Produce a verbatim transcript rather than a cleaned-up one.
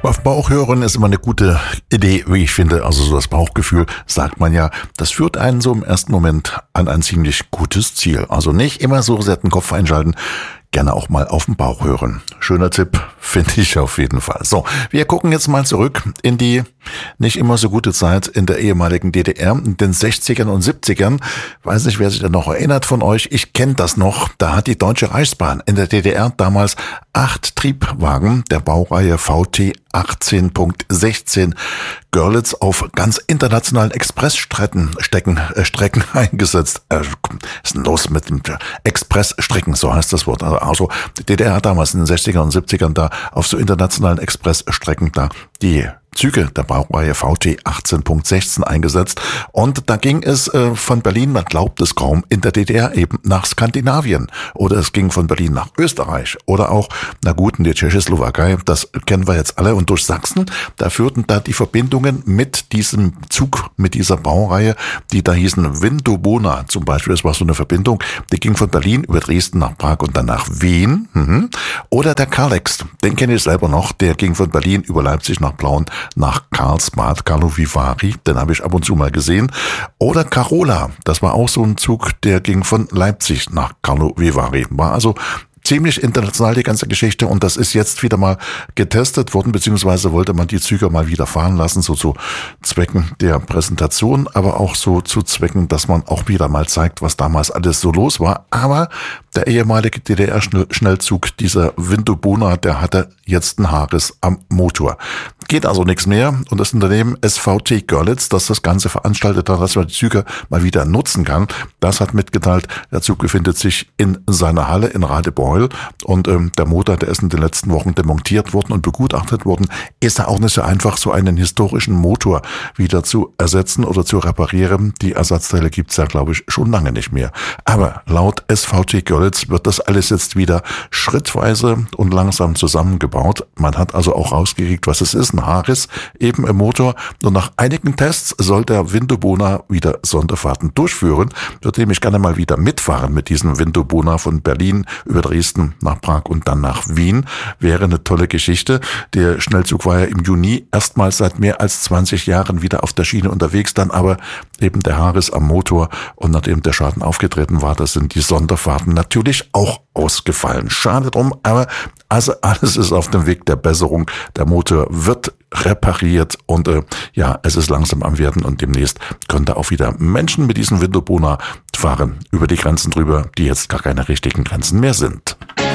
Auf Bauch hören ist immer eine gute Idee, wie ich finde. Also so das Bauchgefühl, sagt man ja, das führt einen so im ersten Moment an ein ziemlich gutes Ziel. Also nicht immer so sehr den Kopf einschalten, gerne auch mal auf den Bauch hören. Schöner Tipp, finde ich auf jeden Fall. So, wir gucken jetzt mal zurück in die nicht immer so gute Zeit in der ehemaligen D D R, in den sechzigern und siebzigern. Weiß nicht, wer sich da noch erinnert von euch. Ich kenne das noch. Da hat die Deutsche Reichsbahn in der D D R damals acht Triebwagen der Baureihe V T achtzehn Punkt sechzehn Görlitz auf ganz internationalen Expressstrecken Stecken, äh, Strecken eingesetzt. Äh, was ist denn los mit dem Expressstrecken, so heißt das Wort. Also die D D R hat damals in den sechzigern und siebzigern da auf so internationalen Expressstrecken da die Züge der Baureihe V T achtzehn Punkt sechzehn eingesetzt. Und da ging es äh, von Berlin, man glaubt es kaum, in der D D R eben nach Skandinavien. Oder es ging von Berlin nach Österreich. Oder auch, na gut, in die Tschechoslowakei, das kennen wir jetzt alle. Und durch Sachsen, da führten da die Verbindungen mit diesem Zug, mit dieser Baureihe, die da hießen Vindobona zum Beispiel. Das war so eine Verbindung, die ging von Berlin über Dresden nach Prag und dann nach Wien. Mhm. Oder der Kalex, den kenne ich selber noch, der ging von Berlin über Leipzig nach Plauen nach Karlsbad, Carlo Vivari, den habe ich ab und zu mal gesehen. Oder Carola, das war auch so ein Zug, der ging von Leipzig nach Carlo Vivari. War also ziemlich international die ganze Geschichte und das ist jetzt wieder mal getestet worden, beziehungsweise wollte man die Züge mal wieder fahren lassen, so zu Zwecken der Präsentation, aber auch so zu Zwecken, dass man auch wieder mal zeigt, was damals alles so los war. Aber der ehemalige D D R-Schnellzug, dieser Vindobona, der hatte jetzt einen Haarriss am Motor. Geht also nichts mehr und das Unternehmen S V T Görlitz, das das Ganze veranstaltet hat, dass man die Züge mal wieder nutzen kann, das hat mitgeteilt, der Zug befindet sich in seiner Halle in Radebeul und ähm, der Motor, der ist in den letzten Wochen demontiert worden und begutachtet worden. Ist ja auch nicht so einfach, so einen historischen Motor wieder zu ersetzen oder zu reparieren. Die Ersatzteile gibt's ja, glaube ich, schon lange nicht mehr. Aber laut S V T Görlitz wird das alles jetzt wieder schrittweise und langsam zusammengebaut. Man hat also auch rausgekriegt, was es ist. Ein Haarriss eben im Motor. Und nach einigen Tests soll der Vindobona wieder Sonderfahrten durchführen. Dort nehme ich gerne mal wieder mitfahren mit diesem Vindobona von Berlin über Dresden nach Prag und dann nach Wien. Wäre eine tolle Geschichte. Der Schnellzug war ja im Juni erstmals seit mehr als zwanzig Jahren wieder auf der Schiene unterwegs, dann aber eben der Haarriss am Motor und nachdem der Schaden aufgetreten war, das sind die Sonderfahrten natürlich auch ausgefallen. Schade drum, aber also alles ist auf dem Weg der Besserung. Der Motor wird repariert und äh, ja, es ist langsam am Werden und demnächst können da auch wieder Menschen mit diesem Vindobona fahren über die Grenzen drüber, die jetzt gar keine richtigen Grenzen mehr sind.